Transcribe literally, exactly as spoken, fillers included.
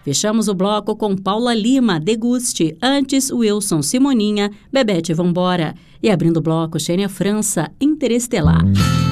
Fechamos o bloco com Paula Lima, Deguste. Antes, Wilson Simoninha, Bebete Vambora. E abrindo o bloco, Xênia França, Interestelar.